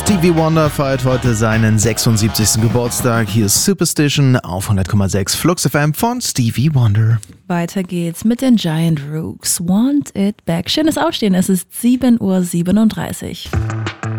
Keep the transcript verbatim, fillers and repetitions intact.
Stevie Wonder feiert heute seinen sechsundsiebzigsten Geburtstag. Hier ist Superstition auf hundert Komma sechs Flux F M von Stevie Wonder. Weiter geht's mit den Giant Rooks. Want It Back. Schönes Aufstehen, es ist sieben Uhr siebenunddreißig.